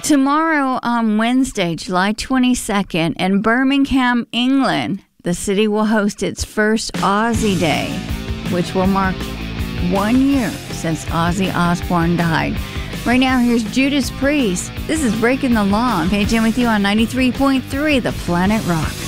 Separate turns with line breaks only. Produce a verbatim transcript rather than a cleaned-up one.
Tomorrow, on Wednesday, July twenty-second, in Birmingham, England, the city will host its first Ozzy Day, which will mark one year since Ozzy Osbourne died. Right now, here's Judas Priest. This is Breaking the Law. I'm Paige in with you on ninety-three point three The Planet Rock.